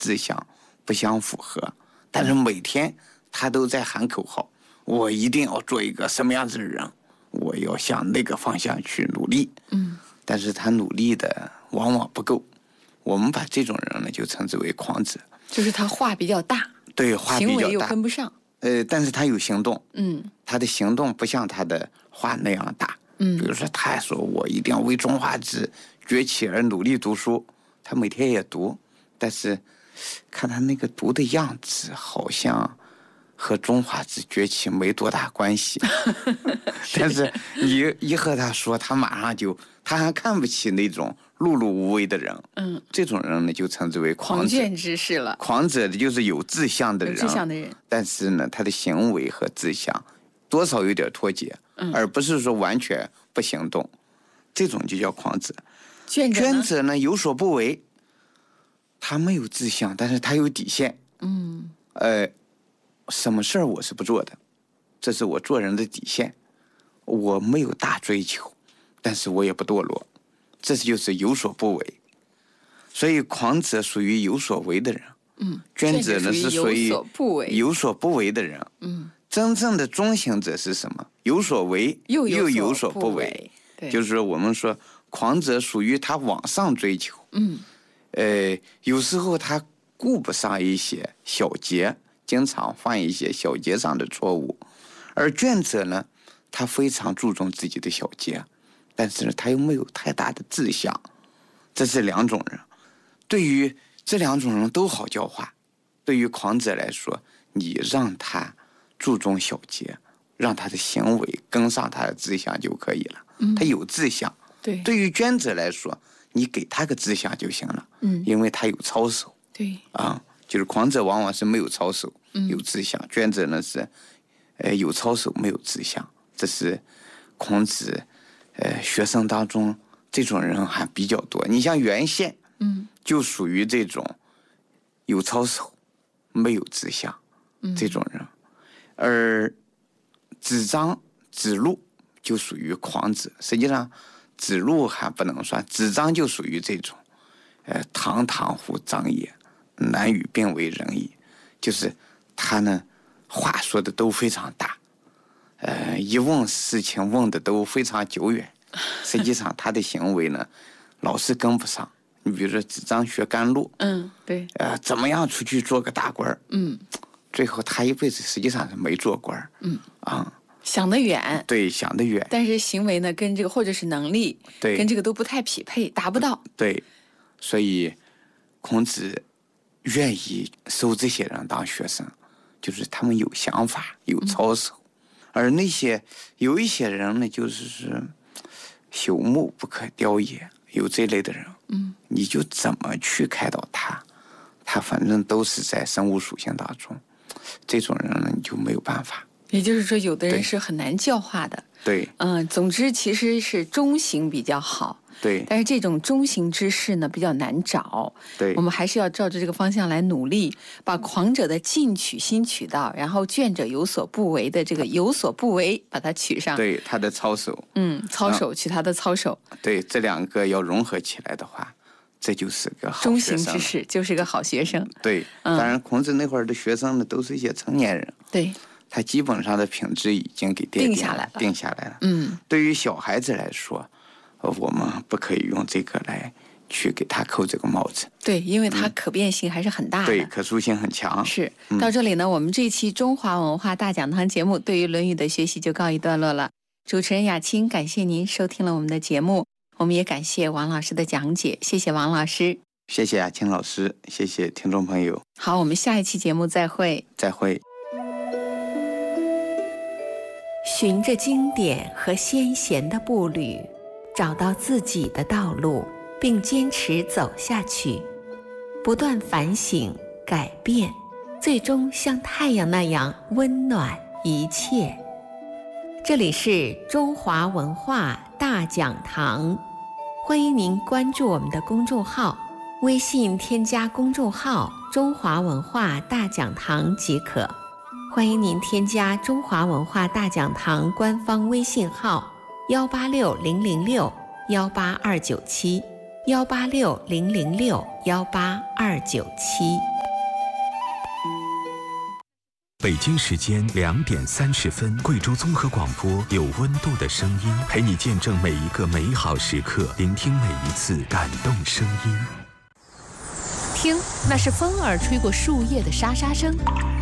志向不相符合，但是每天他都在喊口号，我一定要做一个什么样子的人，我要向那个方向去努力。但是他努力的往往不够，我们把这种人呢就称之为狂者， 就是他话比较大， 对，话比较大， 行为又跟不上。 但是他有行动，他的行动不像他的话那样大。比如说他说我一定要为中华之崛起而努力读书，他每天也读，但是看他那个读的样子，好像和中华之崛起没多大关系。但是你一和他说，他马上就，他还看不起那种碌碌无为的人。这种人呢就称之为狂者。 狂狷之士了。 狂者就是有志向的人， 有志向的人， 但是呢他的行为和志向多少有点脱节，而不是说完全不行动，这种就叫狂者。捐者呢有所不为，他没有志向，但是他有底线。什么事儿我是不做的，这是我做人的底线。我没有大追求，但是我也不堕落，这就是有所不为。所以狂者属于有所为的人，捐者呢是属于有所不为的人。真正的中行者是什么？有所为又有所不为。就是说我们说狂者属于他往上追求，有时候他顾不上一些小节，经常犯一些小节上的错误。而捐者呢，他非常注重自己的小节，但是呢他又没有太大的志向。这是两种人，对于这两种人都好教化。对于狂者来说，你让他注重小节，让他的行为跟上他的志向就可以了。他有志向。对于捐者来说，你给他个志向就行了。因为他有操守。就是狂者往往是没有操守，有志向；捐者呢是有操守没有志向。这是孔子学生当中这种人还比较多。你像袁宪，就属于这种有操守没有志向这种人。而子张、子路就属于狂者。实际上子路还不能算，子张就属于这种堂堂乎张也，难与并为仁矣。就是他呢话说的都非常大，一问事情问的都非常久远，实际上他的行为呢老是跟不上。你比如说子张学甘露， 对， 怎么样出去做个大官，最后他一辈子实际上是没做官， 想得远， 对，想得远， 但是行为呢跟这个或者是能力， 对， 跟这个都不太匹配，达不到。对， 所以孔子愿意收这些人当学生，就是他们有想法，有操守。而那些有一些人呢，就是朽木不可雕也，有这类的人，你就怎么去开导他，他反正都是在生物属性当中，这种人呢你就没有办法。 也就是说，有的人是很难教化的。 对， 总之其实是中行比较好。 对， 但是这种中行之士呢比较难找。 对， 我们还是要照着这个方向来努力，把狂者的进取心取到，然后倦者有所不为的这个有所不为把它取上。 对，他的操守， 操守取他的操守。 对，这两个要融合起来的话，这就是个好中行之士，就是个好学生。 对，当然孔子那会儿的学生呢都是一些成年人。 对， 他基本上的品质已经给定下来了。对于小孩子来说，我们不可以用这个来去给他扣这个帽子。 对，因为它可变性还是很大的。 对，可塑性很强。 是，到这里呢，我们这期中华文化大讲堂节目对于《论语》的学习就告一段落了。主持人雅青，感谢您收听了我们的节目，我们也感谢王老师的讲解，谢谢王老师。 谢谢雅青老师，谢谢听众朋友。 好，我们下一期节目再会。 再会。 循着经典和先贤的步履，找到自己的道路，并坚持走下去，不断反省改变，最终像太阳那样温暖一切。这里是中华文化大讲堂，欢迎您关注我们的公众号，微信添加公众号中华文化大讲堂即可。欢迎您添加中华文化大讲堂官方微信号18600618297，18600618297。 北京时间2点30分，贵州综合广播有温度的声音，陪你见证每一个美好时刻，聆听每一次感动声音。 听，那是风儿吹过树叶的沙沙声；